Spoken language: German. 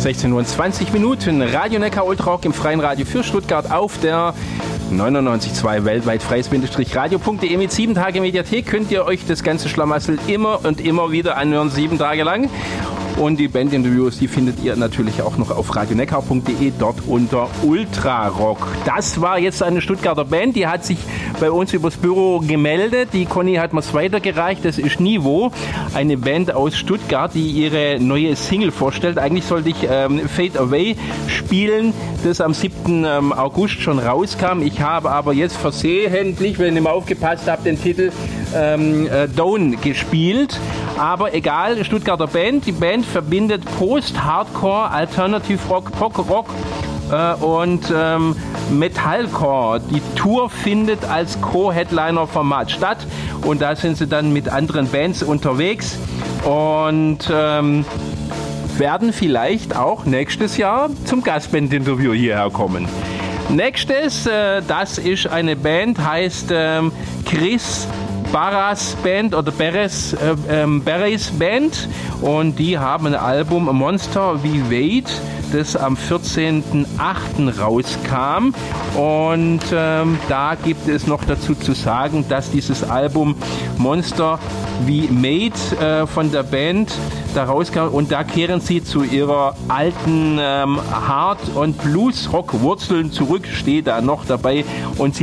16:20 Radio Neckar Ultra Rock im freien Radio für Stuttgart auf der 99.2 weltweit freies-radio.de mit 7 Tage Mediathek. Könnt ihr euch das ganze Schlamassel immer und immer wieder anhören, 7 Tage lang. Und die Bandinterviews, die findet ihr natürlich auch noch auf radioneckar.de, dort unter Ultrarock. Das war jetzt eine Stuttgarter Band, die hat sich bei uns übers Büro gemeldet. Die Conny hat mir's weitergereicht, das ist Niveau, eine Band aus Stuttgart, die ihre neue Single vorstellt. Eigentlich sollte ich Fade Away spielen, das am 7. August schon rauskam. Ich habe aber jetzt versehentlich, wenn ihr mal aufgepasst habt, den Titel Down gespielt. Aber egal, Stuttgarter Band. Die Band verbindet Post-Hardcore, Alternative Rock, Prog-Rock und Metalcore. Die Tour findet als Co-Headliner-Format statt und da sind sie dann mit anderen Bands unterwegs und werden vielleicht auch nächstes Jahr zum Gastband-Interview hierher kommen. Nächstes, das ist eine Band, heißt Chris Barras Band oder Barrys Band und die haben ein Album Monster We Wait, das am 14.08. rauskam und da gibt es noch dazu zu sagen, dass dieses Album Monster We Made von der Band da rauskam und da kehren sie zu ihrer alten Hard- und Blues-Rock-Wurzeln zurück, steht da noch dabei und sie